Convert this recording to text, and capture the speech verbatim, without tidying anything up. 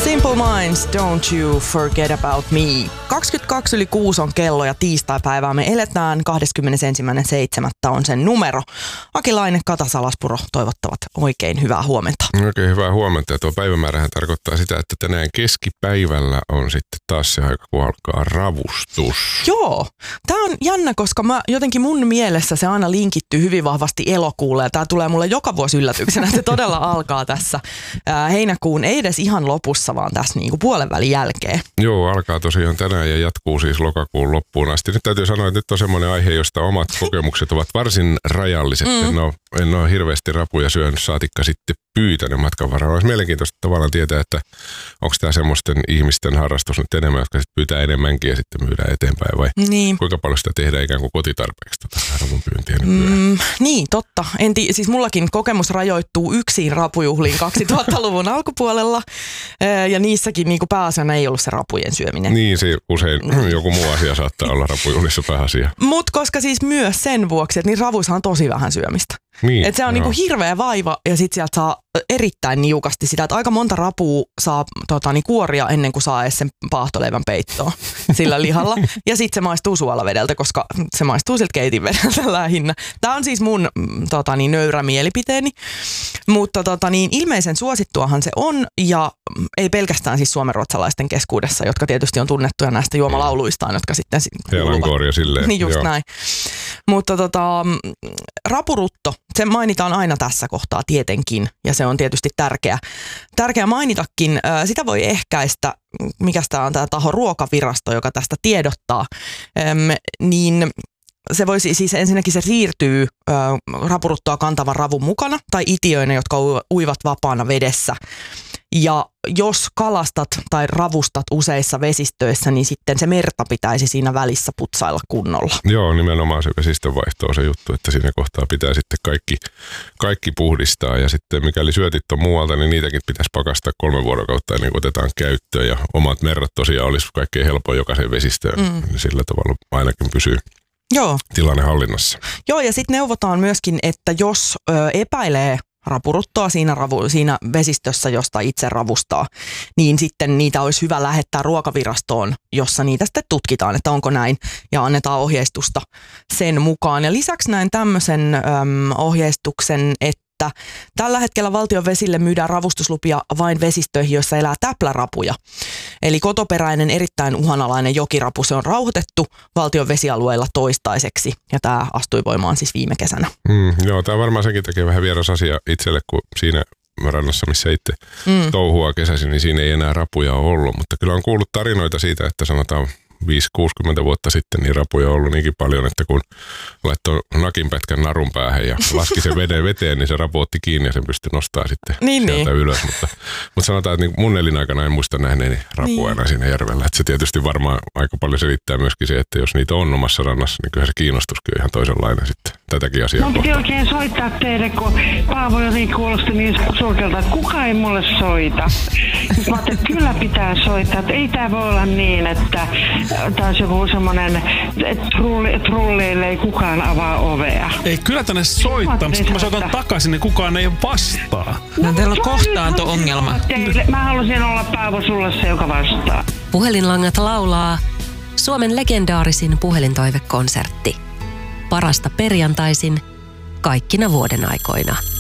Simple Minds, Don't You Forget About Me. kaksikymmentäkaksi yli kuusi on kello ja tiistaipäivää me eletään. kahdeskymmenesensimmäinen seitsemättä on sen numero. Aki Laine, Kata Salaspuro toivottavat oikein hyvää huomenta. Oikein hyvää huomenta. Ja tuo päivämäärähän tarkoittaa sitä, että tänään keskipäivällä on sitten taas se aika, kun alkaa ravustus. Joo. Tämä on jännä, koska mä, jotenkin mun mielessä se aina linkittyy hyvin vahvasti elokuulle. Ja tämä tulee mulle joka vuosi yllätyksenä. Se todella alkaa tässä ää, heinäkuun, ei edes ihan lopussa, vaan tässä niinku puolen välin jälkeen. Joo, alkaa tosiaan tänään ja jatkuu siis lokakuun loppuun asti. Nyt täytyy sanoa, että nyt on semmoinen aihe, josta omat kokemukset ovat varsin rajalliset. Mm. En, ole, en ole hirveästi rapuja syönyt, saatikka sitten pyytänyt matkan varrella. Olisi mielenkiintoista tavallaan tietää, että onko tämä semmoisten ihmisten harrastus nyt enemmän, jotka sitten pyytää enemmänkin ja sitten myydään eteenpäin vai niin. Kuinka paljon sitä tehdään ikään kuin kotitarpeeksi tota ravun pyyntiä mm, Niin, totta. En tii, siis mullakin kokemus rajoittuu yksin rapujuhliin kaksituhattaluvun alkupuolella ja niissäkin niin kuin pääasiana ei ollut se rapujen syöminen. Niin, se usein joku muu asia saattaa olla rapujuhlissa pääasia. Mutta koska siis myös sen vuoksi, että niin ravuissa on tosi vähän syömistä. Niin, että se on niinku hirveä vaiva ja sit sieltä saa erittäin niukasti sitä, että aika monta rapua saa tota, niin kuoria ennen kuin saa edes sen paahtoleivän peittoa sillä lihalla. Ja sit se maistuu suolavedeltä, koska se maistuu siltä keitin vedeltä lähinnä. Tää on siis mun tota, niin, nöyrä mielipiteeni, mutta tota, niin, ilmeisen suosittuahan se on ja ei pelkästään siis suomenruotsalaisten keskuudessa, jotka tietysti on tunnettuja näistä juomalauluistaan, jotka sitten kuuluvat. Silleen. Niin just joo. Näin. Mutta tota, rapurutto, se mainitaan aina tässä kohtaa tietenkin ja se on tietysti tärkeä, tärkeä mainitakin. Sitä voi ehkäistä, mikä tämä on tämä taho Ruokavirasto, joka tästä tiedottaa, Öm, niin se voisi siis ensinnäkin se siirtyy ö, rapuruttoa kantavan ravun mukana tai itiöinä, jotka uivat vapaana vedessä. Ja jos kalastat tai ravustat useissa vesistöissä, niin sitten se merta pitäisi siinä välissä putsailla kunnolla. Joo, nimenomaan se vesistönvaihto on se juttu, että siinä kohtaa pitää sitten kaikki, kaikki puhdistaa. Ja sitten mikäli syötit on muualta, niin niitäkin pitäisi pakastaa kolme vuorokautta ennen kuin otetaan käyttöön. Ja omat merrat tosiaan olisi kaikkein helpoin jokaisen vesistöön. Mm. Sillä tavalla ainakin pysyy. Joo. Tilanne hallinnassa. Joo, ja sitten neuvotaan myöskin, että jos ö, epäilee rapuruttoa siinä, ravu, siinä vesistössä, josta itse ravustaa, niin sitten niitä olisi hyvä lähettää Ruokavirastoon, jossa niitä sitten tutkitaan, että onko näin, ja annetaan ohjeistusta sen mukaan. Ja lisäksi näin tämmöisen äm, ohjeistuksen, että tällä hetkellä valtion vesille myydään ravustuslupia vain vesistöihin, joissa elää täplärapuja. Eli kotoperäinen erittäin uhanalainen jokirapu, se on rauhoitettu valtion vesialueilla toistaiseksi. Ja tämä astui voimaan siis viime kesänä. Mm, joo, tämä varmaan senkin tekee vähän vieras asia itselle, kun siinä rannassa, missä itse mm. touhua kesäisin, niin siinä ei enää rapuja ole ollut. Mutta kyllä on kuullut tarinoita siitä, että sanotaan viisi kuusikymmentä vuotta sitten niin rapuja on ollut niinkin paljon, että kun laittoi nakinpätkän narun päähän ja laski sen veden veteen, niin se rapu otti kiinni ja sen pystyi nostamaan sitten niin, sieltä niin. ylös. Mutta, mutta sanotaan, että niin mun elinaikana en muista nähneeni rapua niin. enää siinä järvellä. Että se tietysti varmaan aika paljon selittää myöskin se, että jos niitä on omassa rannassa, niin kyllä se kiinnostuskin on ihan toisenlainen sitten tätäkin asiaa kohtaan. Mä piti oikein soittaa teille, kun Paavo jotenkin kuulosti niin surkealta, että kukaan ei mulle soita. Mä ajattelin, että kyllä pitää soittaa, että ei tää voi olla niin, että taas joku semmonen, että trulli, trulleille ei kukaan avaa ovea. Ei, kyllä tänne soittaa, mutta kun mä soitan takaisin, niin kukaan ei vastaa. No teillä on kohtaanto-ongelma. Mä halusin olla Paavo sulle se, joka vastaa. Puhelinlangat laulaa Suomen legendaarisin puhelintoivekonsertti. Parasta perjantaisin kaikkina vuoden aikoina.